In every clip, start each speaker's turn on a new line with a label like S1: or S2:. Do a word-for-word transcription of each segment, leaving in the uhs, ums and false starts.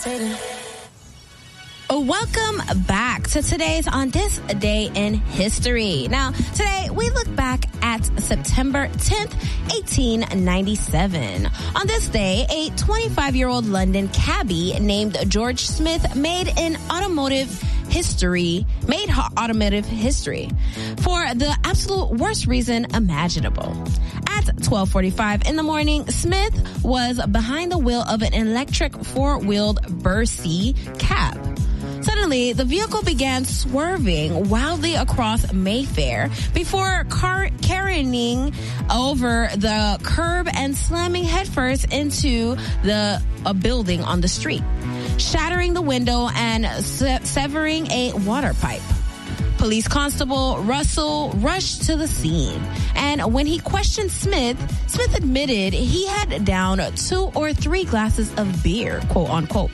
S1: Welcome back to today's On This Day in History. Now, today we look back at September tenth, eighteen ninety-seven. On this day, a twenty-five-year-old London cabbie named George Smith made an automotive history, made automotive history for the absolute worst reason imaginable. At twelve forty-five in the morning, Smith was behind the wheel of an electric four-wheeled Bercy cab. Suddenly, the vehicle began swerving wildly across Mayfair before car- careening over the curb and slamming headfirst into the a building on the street, shattering the window and se- severing a water pipe. Police Constable Russell rushed to the scene, and when he questioned Smith, Smith admitted he had downed two or three glasses of beer, quote unquote.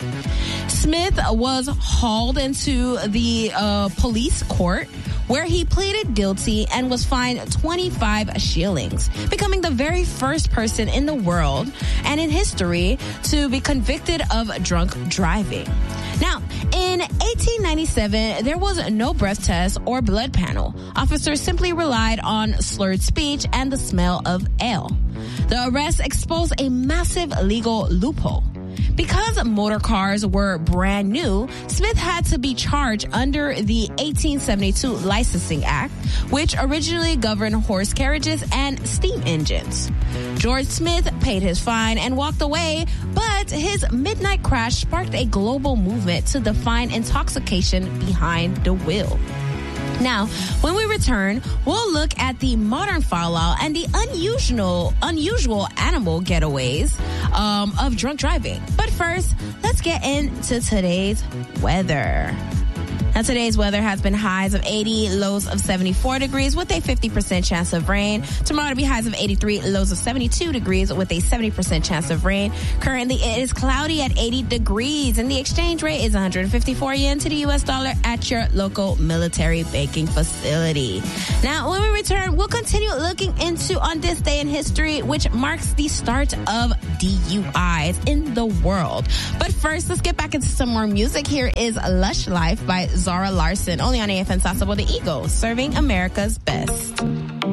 S1: Smith was hauled into the uh, police court, where he pleaded guilty and was fined twenty-five shillings, becoming the very first person in the world and in history to be convicted of drunk driving. Now, in eighteen ninety-seven, there was no breath test or blood panel. Officers simply relied on slurred speech and the smell of ale. The arrest exposed a massive legal loophole. Because motor cars were brand new, Smith had to be charged under the eighteen seventy-two Licensing Act, which originally governed horse carriages and steam engines. George Smith paid his fine and walked away, but his midnight crash sparked a global movement to define intoxication behind the wheel. Now, when we return, we'll look at the modern fallout and the unusual, unusual animal getaways um, of drunk driving. But first, let's get into today's weather. Now, today's weather has been highs of eighty, lows of seventy-four degrees with a fifty percent chance of rain. Tomorrow to be highs of eighty-three, lows of seventy-two degrees with a seventy percent chance of rain. Currently, it is cloudy at eighty degrees, and the exchange rate is one hundred fifty-four yen to the U S dollar at your local military banking facility. Now, when we return, we'll continue looking into On This Day in History, which marks the start of D U Is in the world. But first, let's get back into some more music. Here is Lush Life by Zara Larsson, only on A F M Sasebo, the Eagle, serving America's best.